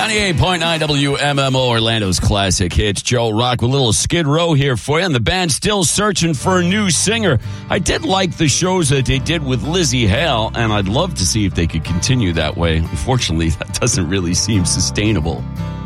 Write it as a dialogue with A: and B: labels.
A: 98.9 WMMO, Orlando's classic hits. Joe Rock with a little Skid Row here for you, and the band's still searching for a new singer. I did like the shows that they did with Lizzie Hale, and I'd love to see if they could continue that way. Unfortunately, that doesn't really seem sustainable.